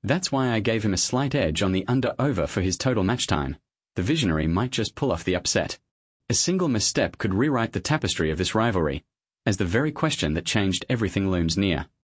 That's why I gave him a slight edge on the under-over for his total match time. The visionary might just pull off the upset. A single misstep could rewrite the tapestry of this rivalry, as the very question that changed everything looms near.